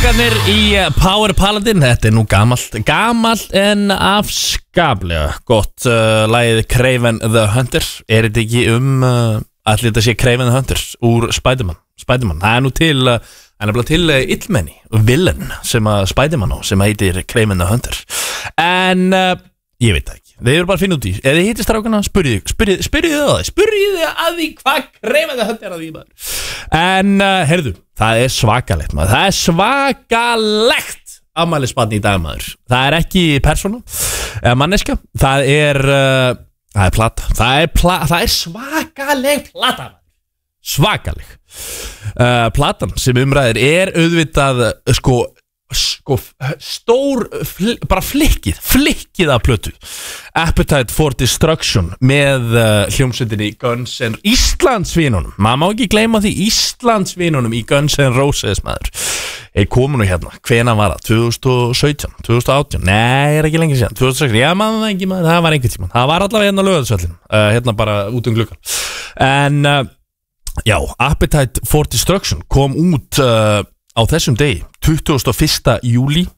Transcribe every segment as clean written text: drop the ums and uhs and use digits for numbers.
Strákarnir í Power Paladin. Þetta nú gamalt en afskaplega gott. Lagið Kraven the Hunter. Þetta ekki allir þetta sé Kraven the Hunter úr Spider-Man. Það nú til illmenni, villain sem að Spider-Man á, sem heitir Kraven the Hunter. En ég veit það ekki. Þeir eru bara að finna út í. Ef þið hittir strákana, spyrjið að því hvað Kraven the Hunter að því maður. En heyrðu, það er svakalegt maður. Það er svakalegt afmælisbarn í dag maður. Það er ekki persóna, manneska. Það er plata. Það er svakaleg plata maður. Svakaleg. Platan sem umræðir er auðvitað stór bara flikkið af plötu. Appetite for Destruction með hljómsveitinni Guns N' Íslandsvinunum. Maður má ekki gleyma því, Íslandsvinunum í Guns N' Roses maður. Komu nú hérna, hvenær var það? 2017, 2018? Nei, er ekki lengi síðan. 2016, já maður það ekki maður, það var einhvern tímann. Það var allavega hérna Laugardalsvöllin, hérna bara út gluggann. En já, Appetite for Destruction kom út á þessum degi, 21. júli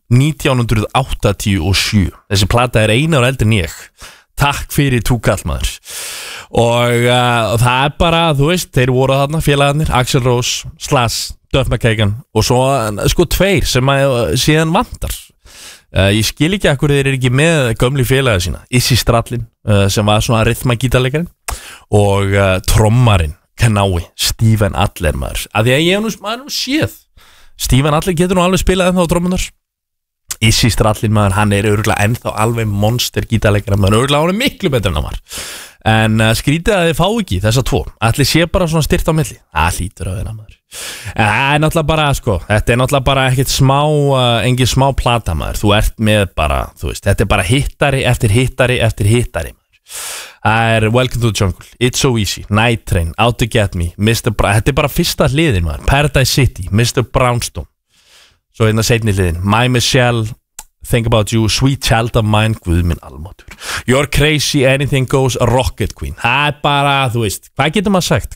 1987. Þessi plata er 1 ára eldri en ég. Takk fyrir túkall maður. Og það er bara, þú veist, þeir voru þarna félagarnir, Axl Rose, Slash, Duff McKagan og svo tveir sem síðan vantar. Ég skil ekki akkur þeir eru ekki með gömli félaga sína. Izzy Stradlin, sem var svona rytmagítarleikarinn, og trommarinn, Knái, Steven Adler maður. Af því að ég hef nú séð Steven Adler getur nú alveg spilað ennþá á trommunar. Izzy Stradlin maður, hann er örugglega ennþá alveg monster gítarleikari maður, örugglega hann er miklu betur en hann var. En skrítið að þið fá ekki þessa tvo. Allir sé bara svona styrt á milli. Það hlýtur að vera maður. En það er náttúrulega bara þetta er náttúrulega bara ekkert engin smá plata maður. Þú ert með bara, þú veist, þetta er bara hittari eftir hittari maður. Það er Welcome to the Jungle, It's So Easy, Night Train, Out to Get Me, þetta er bara fyrsta hliðin maður. Paradise City, Mr. Brownstone. Svo hérna seinni hliðin, My Michelle, Think About You, Sweet Child of Mine, Guð minn almáttugur, You're Crazy, Anything Goes, Rocket Queen. Það er bara, þú veist, hvað getur maður sagt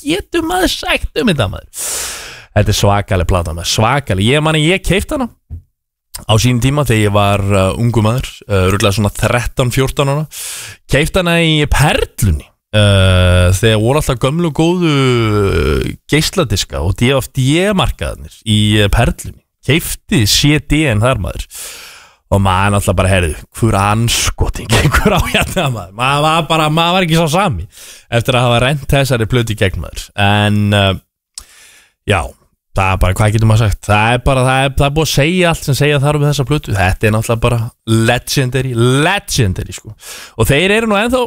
þetta maður? Þetta er svakaleg plata maður, svakaleg. Ég keypti hana á sínum tíma þegar ég var ungu maður, rúglega svona 13-14 ára. Keypti hana í Perlunni, þegar voru alltaf gömlu góðu geisladiska og DFD-markaðarnir í Perlunni. Keypti CD-en þar maður. Og maður alltaf bara, heyrðu, hver anskoting gengur á hérna maður. Maður var ekki svo sami eftir að hafa rent þessari plötu í gegn maður. En já, það er bara, hvað getur maður sagt? Það er búið að segja allt sem segja þarf við þessa plötu. Þetta er náttúrulega bara legendary sko. Og þeir eru nú ennþá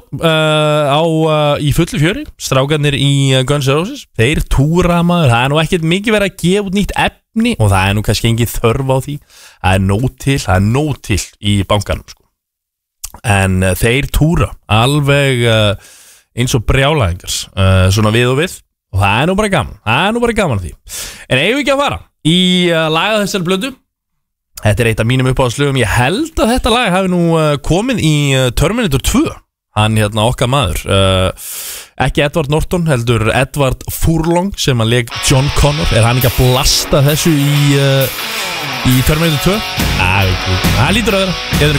í fullu fjöri, strákarnir í Guns N' Roses. Þeir túra maður, það er nú ekkert mikið verið að gefa út nýtt efni og það er nú kannski engin þörf á því. Það er nóg til í bankanum sko. En þeir túra alveg eins og brjálæðingar, svona við og við. Og það er nú bara gaman því. En eigum við ekki að fara í laga þessari plötu. Þetta er eitt af mínum uppáhaldslögum. Ég held að þetta lag hafi nú komið í Terminator 2. Hann hérna okkar maður, ekki Edward Norton, heldur Edward Furlong sem að leik John Connor. Er hann ekki að blasta þessu í Terminator 2? Það lítur að vera.